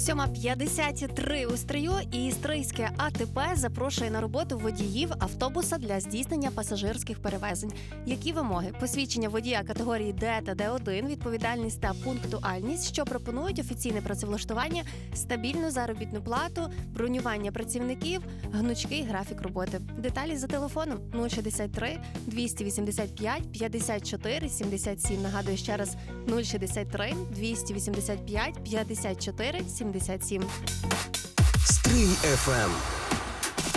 7:53 у Стрию, і Стрийське АТП запрошує на роботу водіїв автобуса для здійснення пасажирських перевезень. Які вимоги? Посвідчення водія категорії Д та Д1, відповідальність та пунктуальність, що пропонують офіційне працевлаштування, стабільну заробітну плату, бронювання працівників, гнучкий графік роботи. Деталі за телефоном 063 285 54 77. Нагадую ще раз 063 285 54 77. Стрий FM.